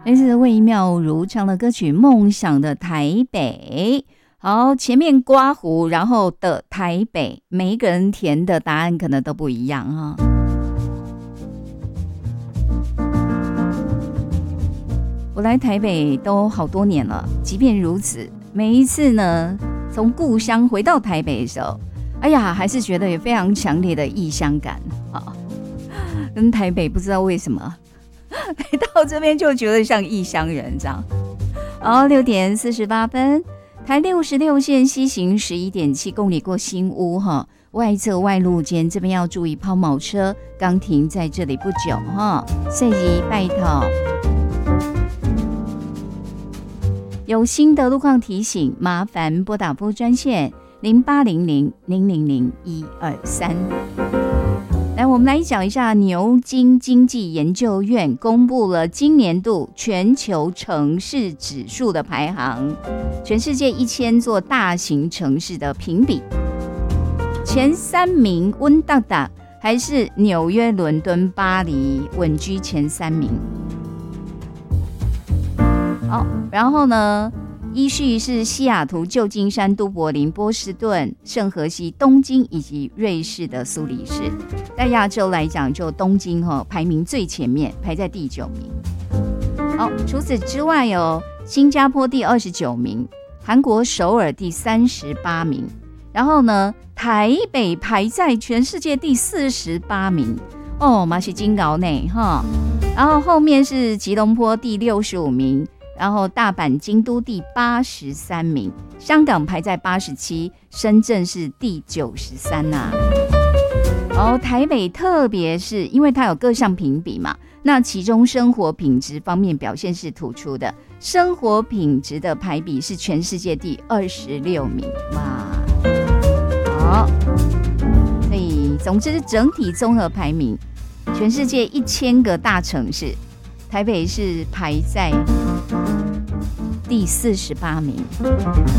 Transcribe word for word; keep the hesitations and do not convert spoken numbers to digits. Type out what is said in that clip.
来自魏妙如唱的歌曲《梦想的台北》。好，前面刮胡，然后的台北，每一个人填的答案可能都不一样哈。我来台北都好多年了，即便如此，每一次呢，从故乡回到台北的时候，哎呀，还是觉得有非常强烈的异乡感啊。跟台北不知道为什么来到这边就觉得像异乡人这样。好，六点四十八分，台六十六线西行十一点七公里过新屋哈，外侧外路间这边要注意抛锚车刚停在这里不久哈，谢谢拜托。有新的路况提醒，麻烦拨打服务专线零八零零零零零一二三。来，我们来讲一下牛津经济研究院公布了今年度全球城市指数的排行，全世界一千座大型城市的评比，前三名温当当还是纽约、伦敦、巴黎稳居前三名。好，然后呢，依序是西雅图、旧金山、都柏林、波士顿、圣荷西、东京以及瑞士的苏黎世。在亚洲来讲，就东京、哦、排名最前面，排在第九名。好，除此之外有新加坡第二十九名，韩国首尔第三十八名，然后呢，台北排在全世界第四十八名。哦，嘛是真高呢哈。然后后面是吉隆坡第六十五名。然后大阪、京都第八十三名，香港排在八十七，深圳是第九十三呐。哦，台北特别是因为它有各项评比嘛，那其中生活品质方面表现是突出的，生活品质的排比是全世界第二十六名，哇！好，所以总之整体综合排名，全世界一千个大城市，台北是排在第四十八名。